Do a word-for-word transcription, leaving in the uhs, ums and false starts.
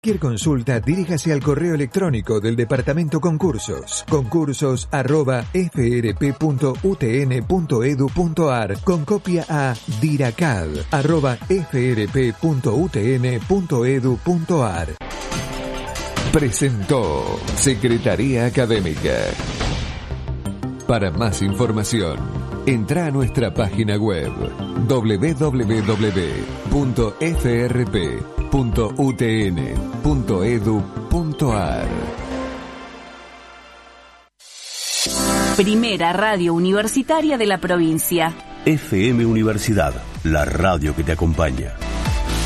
cualquier consulta, diríjase al correo electrónico del Departamento Concursos, concursos arroba f r p punto u t n punto e d u punto a r, con copia a diracad arroba f r p punto u t n punto e d u punto a r. Presentó Secretaría Académica. Para más información, entra a nuestra página web doble u doble u doble u punto f r p punto u t n punto e d u punto a r. Primera radio universitaria de la provincia. F M Universidad, la radio que te acompaña.